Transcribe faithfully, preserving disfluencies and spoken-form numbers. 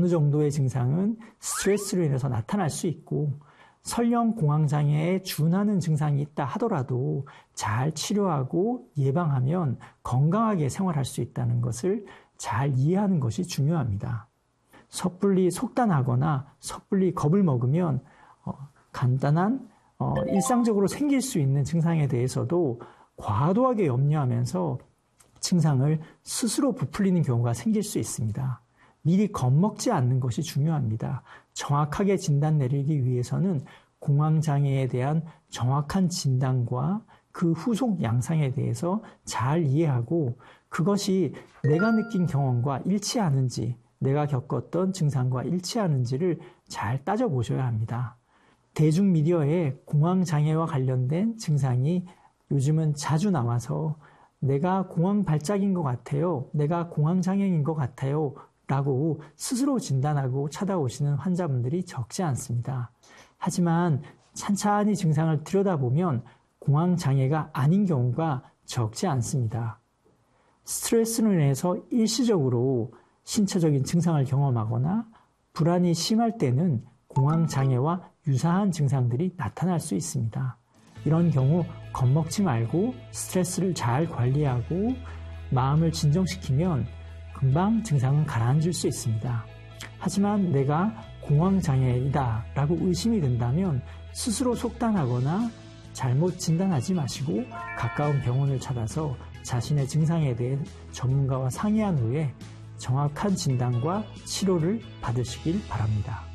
어느 정도의 증상은 스트레스로 인해서 나타날 수 있고 설령 공황장애에 준하는 증상이 있다 하더라도 잘 치료하고 예방하면 건강하게 생활할 수 있다는 것을 잘 이해하는 것이 중요합니다. 섣불리 속단하거나 섣불리 겁을 먹으면 어, 간단한 어, 일상적으로 생길 수 있는 증상에 대해서도 과도하게 염려하면서 증상을 스스로 부풀리는 경우가 생길 수 있습니다. 미리 겁먹지 않는 것이 중요합니다. 정확하게 진단 내리기 위해서는 공황장애에 대한 정확한 진단과 그 후속 양상에 대해서 잘 이해하고 그것이 내가 느낀 경험과 일치하는지, 내가 겪었던 증상과 일치하는지를 잘 따져보셔야 합니다. 대중미디어에 공황장애와 관련된 증상이 요즘은 자주 나와서 내가 공황 발작인 것 같아요, 내가 공황장애인 것 같아요 라고 스스로 진단하고 찾아오시는 환자분들이 적지 않습니다. 하지만 찬찬히 증상을 들여다보면 공황장애가 아닌 경우가 적지 않습니다. 스트레스로 인해서 일시적으로 신체적인 증상을 경험하거나 불안이 심할 때는 공황장애와 유사한 증상들이 나타날 수 있습니다. 이런 경우 겁먹지 말고 스트레스를 잘 관리하고 마음을 진정시키면 금방 증상은 가라앉을 수 있습니다. 하지만 내가 공황장애이다 라고 의심이 된다면 스스로 속단하거나 잘못 진단하지 마시고 가까운 병원을 찾아서 자신의 증상에 대해 전문가와 상의한 후에 정확한 진단과 치료를 받으시길 바랍니다.